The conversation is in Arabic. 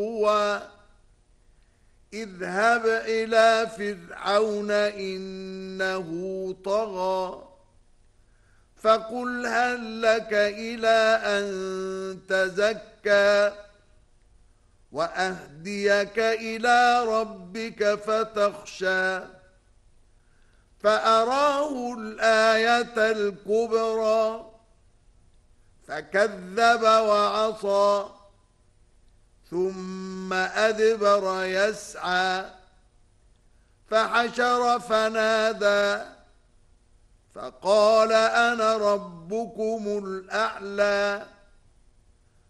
اذهب إلى فرعون إنه طغى فقل هل لك إلى أن تزكى وأهديك إلى ربك فتخشى فأراه الآية الكبرى فكذب وعصى ثم أدبر يسعى فحشر فنادى فقال أنا ربكم الأعلى